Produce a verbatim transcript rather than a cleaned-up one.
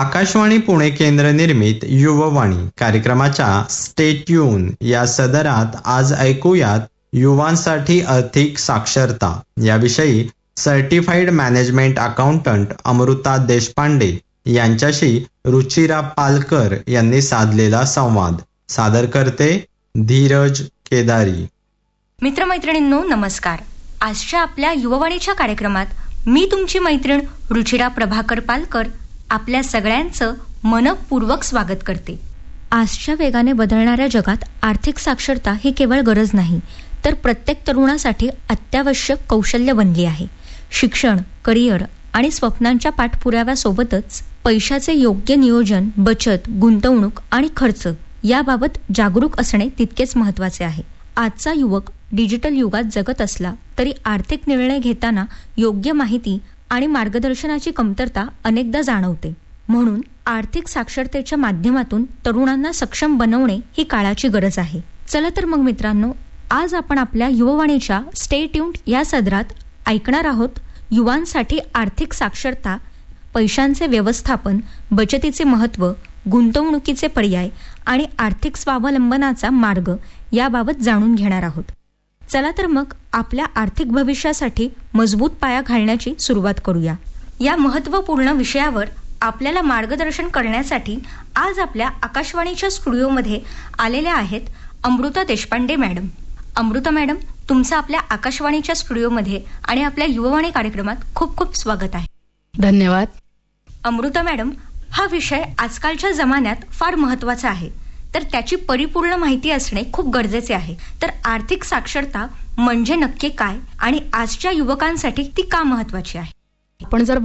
आकाशवाणी पुणे केंद्र निर्मित युववाणी कार्यक्रमाच्या स्टे ट्यून या सदरात आज ऐकूयात युवांसाठी आर्थिक साक्षरता याविषयी certified management accountant Amruta Deshpande यांच्याशी रुचिरा पालकर यांनी साधलेला संवाद. सादर करते धीरज केदारी. मित्रमैत्रिणींनो नमस्कार. आजच्या आपल्या युववाणीच्या कार्यक्रमात मी तुमची मैत्रीण रुचिरा प्रभाकर पालकर आपल्या सगळ्यांचं मनपूर्वक स्वागत करते. आजच्या वेगाने बदलणाऱ्या जगात आर्थिक साक्षरता ही केवळ गरज नाही तर प्रत्येक तरुणासाठी अत्यावश्यक कौशल्य बनली आहे. शिक्षण, करिअर आणि स्वप्नांच्या पाठपुराव्यासोबतच पैशाचे योग्य नियोजन, बचत, गुंतवणूक आणि खर्च याबाबत जागरूक असणे तितकेच महत्त्वाचे आहे. आजचा युवक डिजिटल युगात जगत असला तरी आर्थिक निर्णय घेताना योग्य माहिती आणि मार्गदर्शनाची कमतरता अनेकदा जाणवते. म्हणून आर्थिक साक्षरतेच्या माध्यमातून तरुणांना सक्षम बनवणे ही काळाची गरज आहे. चला तर मग मित्रांनो, आज आपण आपल्या युववाणीच्या स्टे ट्यून्ड या सदरात ऐकणार आहोत युवांसाठी आर्थिक साक्षरता, पैशांचे व्यवस्थापन, बचतीचे महत्त्व, गुंतवणुकीचे पर्याय आणि आर्थिक स्वावलंबनाचा मार्ग याबाबत जाणून घेणार आहोत. चला तर मग आपल्या आर्थिक भविष्यासाठी मजबूत पाया घालण्याची सुरुवात करूया. या महत्त्वपूर्ण विषयावर आपल्याला मार्गदर्शन करण्यासाठी आज आपल्या आकाशवाणीच्या स्टुडिओमध्ये आलेल्या आहेत अमृता देशपांडे मॅडम. अमृता मॅडम, तुमचं आपल्या आकाशवाणीच्या स्टुडिओमध्ये आणि आपल्या युववाणी कार्यक्रमात खूप खूप स्वागत आहे. धन्यवाद. अमृता मॅडम, हा विषय आजकालच्या जमान्यात फार महत्त्वाचा आहे, तर त्याची परिपूर्ण माहिती असणे खूप गरजेचे आहे. तर आर्थिक साक्षरता म्हणजे नक्की काय आणि आजच्या युवकांसाठी ती का महत्त्वाची आहे? आपण जर